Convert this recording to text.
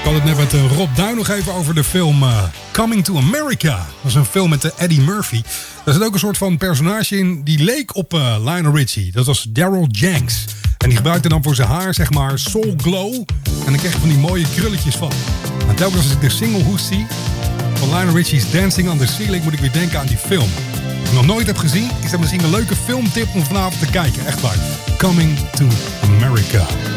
Ik had het net met Rob Duin nog even over de film Coming to America. Dat is een film met Eddie Murphy. Daar zit ook een soort van personage in die leek op Lionel Richie. Dat was Daryl Jenks. En die gebruikte dan voor zijn haar, zeg maar, Soul Glow. En dan kreeg je van die mooie krulletjes van. En telkens als ik de single hoes zie van Lionel Richie's Dancing on the Ceiling, moet ik weer denken aan die film. Als je nog nooit hebt gezien, is dat misschien een leuke filmtip om vanavond te kijken. Echt waar. Coming to America.